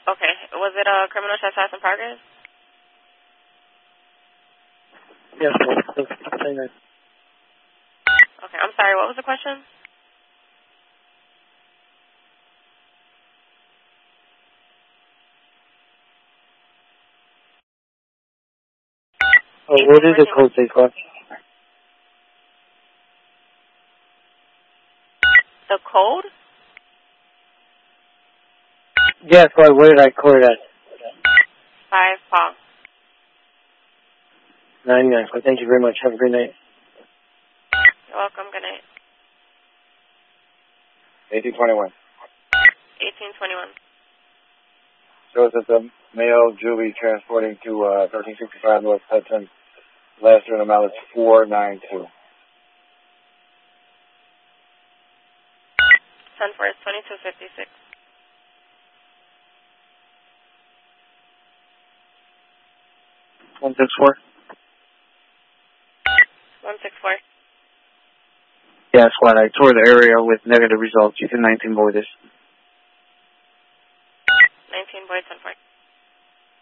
Okay. Was it a criminal trespass in progress? Yes, ma'am. Okay. I'm sorry. What was the question? Oh, what is the code they got? The code? Yes, where did I call it at? 5 Paul. 99. Thank you very much. Have a great night. You're welcome. Good night. 1821. 1821. Shows that the male Julie transporting to 1365 North Hudson. Last year amount is 492. 10-4 is 2256. 164. 164. Yeah, squad. I toured the area with negative results. You can 19 board this. 19 boy